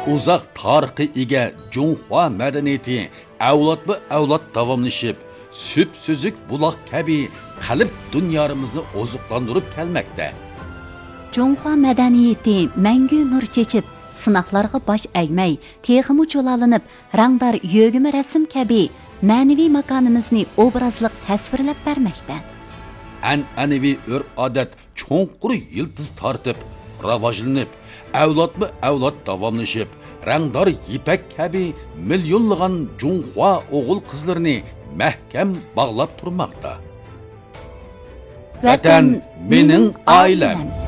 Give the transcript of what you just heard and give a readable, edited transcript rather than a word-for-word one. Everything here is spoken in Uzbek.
Uzaq tarixi ega Junhua madaniyati avlodma-avlod davomlashib, süp-süzük buloq kabi qalb dunyomizni oziqlantirib kelmoqda. Junhua madaniyati mangu nur chechib, sinoqlarga bosh egmay, texmi cho'lalinib, rangdor yog'imi rasm kabi ma'naviy makonimizni obrazliq tasvirlab bermoqda. An'anaviy urf-odat cho'nqur yildiz tortib, rivojlanib, avlodma-avlod davomlashib, rangdor ipak kabi millionlagan Junhua o'g'il qizlarini mahkam bog'lab turmoqda. Vatan mening oilam.